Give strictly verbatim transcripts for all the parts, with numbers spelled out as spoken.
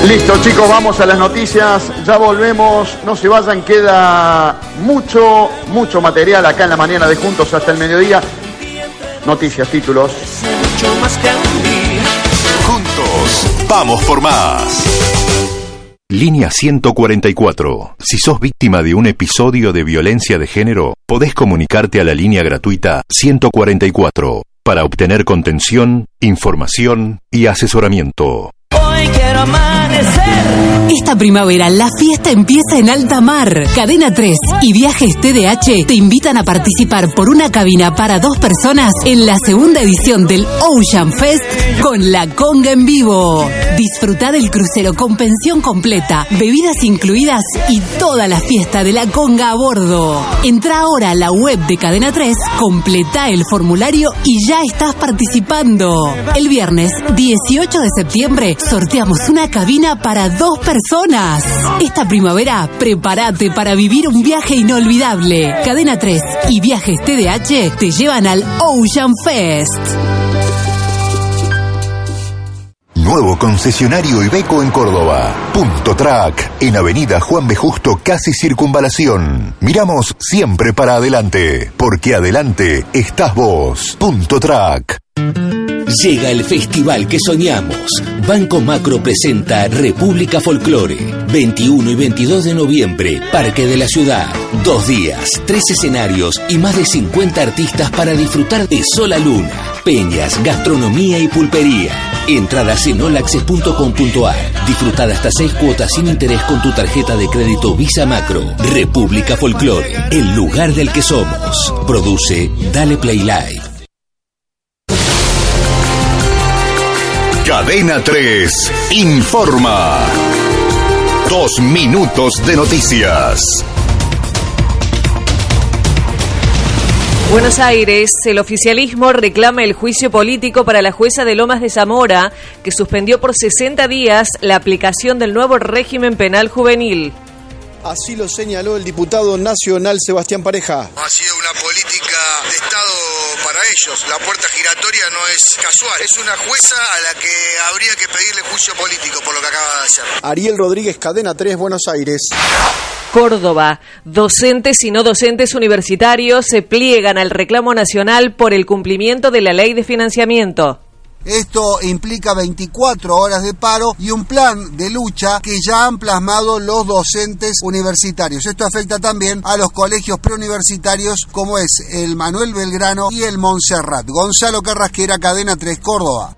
Listo, chicos, vamos a las noticias, ya volvemos, no se vayan, queda mucho, mucho material acá en la mañana de Juntos hasta el mediodía. Noticias, títulos. Juntos, vamos por más. Línea ciento cuarenta y cuatro. Si sos víctima de un episodio de violencia de género, podés comunicarte a la línea gratuita ciento cuarenta y cuatro para obtener contención, información y asesoramiento. Hoy quiero amanecer. Esta primavera la fiesta empieza en alta mar. Cadena tres y Viajes T D H te invitan a participar por una cabina para dos personas en la segunda edición del Ocean Fest con La Conga en vivo. Disfruta del crucero con pensión completa, bebidas incluidas y toda la fiesta de La Conga a bordo. Entra ahora a la web de Cadena tres, completa el formulario y ya estás participando. El viernes dieciocho de septiembre sorteamos una cabina para dos personas. Esta primavera, prepárate para vivir un viaje inolvidable. Cadena tres y Viajes T D H te llevan al Ocean Fest. Nuevo concesionario Iveco en Córdoba. Punto Track, en Avenida Juan B. Justo, casi Circunvalación. Miramos siempre para adelante, porque adelante estás vos. Punto Track. Llega el festival que soñamos. Banco Macro presenta República Folclore. veintiuno y veintidós de noviembre, Parque de la Ciudad. Dos días, tres escenarios y más de cincuenta artistas para disfrutar de Sola Luna, peñas, gastronomía y pulpería. Entradas en olaccess punto com punto ar. Disfrutad hasta seis cuotas sin interés con tu tarjeta de crédito Visa Macro. República Folclore, el lugar del que somos. Produce Dale Play Live. Cadena tres informa. Dos minutos de noticias. Buenos Aires, el oficialismo reclama el juicio político para la jueza de Lomas de Zamora, que suspendió por sesenta días la aplicación del nuevo régimen penal juvenil. Así lo señaló el diputado nacional Sebastián Pareja. Ha sido una política de Estado para ellos. La puerta giratoria no es casual. Es una jueza a la que habría que pedirle juicio político por lo que acaba de hacer. Ariel Rodríguez, Cadena tres, Buenos Aires. Córdoba. Docentes y no docentes universitarios se pliegan al reclamo nacional por el cumplimiento de la ley de financiamiento. Esto implica veinticuatro horas de paro y un plan de lucha que ya han plasmado los docentes universitarios. Esto afecta también a los colegios preuniversitarios como es el Manuel Belgrano y el Montserrat. Gonzalo Carrasquera, Cadena tres, Córdoba.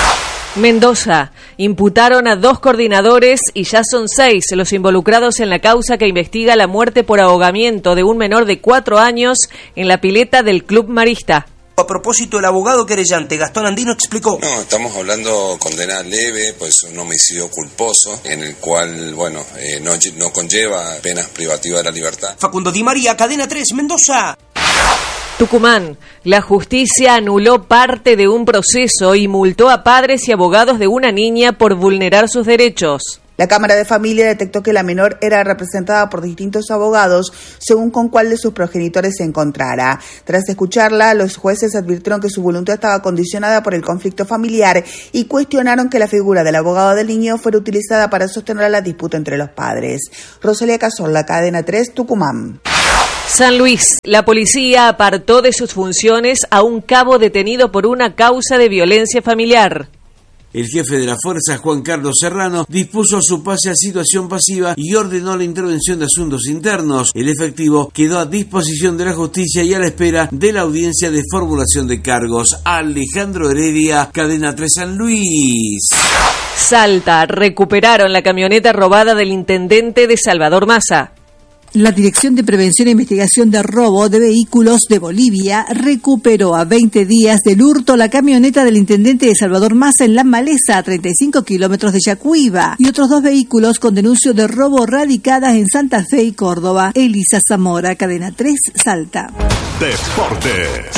Mendoza. Imputaron a dos coordinadores y ya son seis los involucrados en la causa que investiga la muerte por ahogamiento de un menor de cuatro años en la pileta del Club Marista. A propósito, el abogado querellante Gastón Andino explicó. No, estamos hablando condena leve, pues un homicidio culposo, en el cual, bueno, eh, no, no conlleva penas privativas de la libertad. Facundo Di María, Cadena tres, Mendoza. Tucumán. La justicia anuló parte de un proceso y multó a padres y abogados de una niña por vulnerar sus derechos. La Cámara de Familia detectó que la menor era representada por distintos abogados según con cuál de sus progenitores se encontrara. Tras escucharla, los jueces advirtieron que su voluntad estaba condicionada por el conflicto familiar y cuestionaron que la figura del abogado del niño fuera utilizada para sostener la disputa entre los padres. Rosalía Cazorla, Cadena tres, Tucumán. San Luis. La policía apartó de sus funciones a un cabo detenido por una causa de violencia familiar. El jefe de la fuerza, Juan Carlos Serrano, dispuso su pase a situación pasiva y ordenó la intervención de asuntos internos. El efectivo quedó a disposición de la justicia y a la espera de la audiencia de formulación de cargos. Alejandro Heredia, Cadena tres, San Luis. Salta. Recuperaron la camioneta robada del intendente de Salvador Massa. La Dirección de Prevención e Investigación de Robo de Vehículos de Bolivia recuperó a veinte días del hurto la camioneta del intendente de Salvador Massa en La Maleza, a treinta y cinco kilómetros de Yacuiba, y otros dos vehículos con denuncio de robo radicadas en Santa Fe y Córdoba. Elisa Zamora, Cadena tres, Salta. Deportes.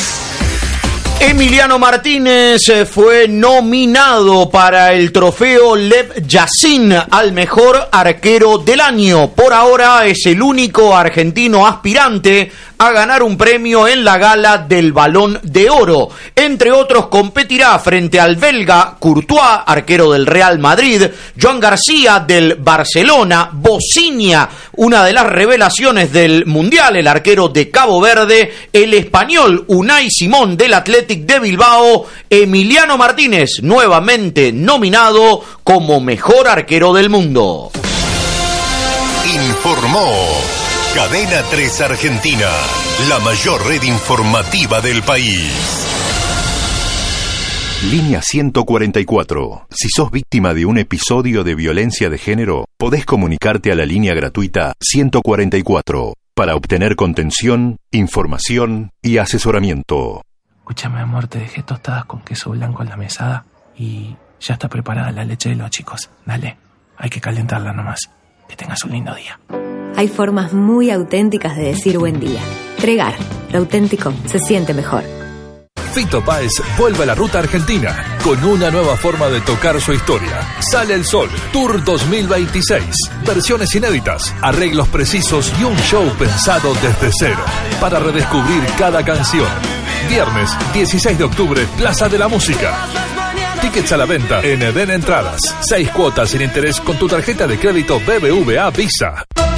Emiliano Martínez fue nominado para el trofeo Lev Yassin al mejor arquero del año. Por ahora es el único argentino aspirante a ganar un premio en la gala del Balón de Oro. Entre otros, competirá frente al belga Courtois, arquero del Real Madrid, Joan García del Barcelona, Bociña, una de las revelaciones del Mundial, el arquero de Cabo Verde, el español Unai Simón del Athletic de Bilbao, Emiliano Martínez, nuevamente nominado como mejor arquero del mundo. Informó Cadena tres Argentina, la mayor red informativa del país. Línea ciento cuarenta y cuatro. Si sos víctima de un episodio de violencia de género, podés comunicarte a la línea gratuita ciento cuarenta y cuatro para obtener contención, información y asesoramiento. Escúchame, amor, te dejé tostadas con queso blanco en la mesada y ya está preparada la leche de los chicos. Dale, hay que calentarla nomás. Que tengas un lindo día. Hay formas muy auténticas de decir buen día. Tregar, lo auténtico se siente mejor. Fito Páez vuelve a la ruta argentina con una nueva forma de tocar su historia. Sale el Sol, Tour dos mil veintiséis. Versiones inéditas, arreglos precisos y un show pensado desde cero para redescubrir cada canción. Viernes dieciséis de octubre, Plaza de la Música. Tickets a la venta en Eden Entradas. Seis cuotas sin interés con tu tarjeta de crédito B B V A Visa.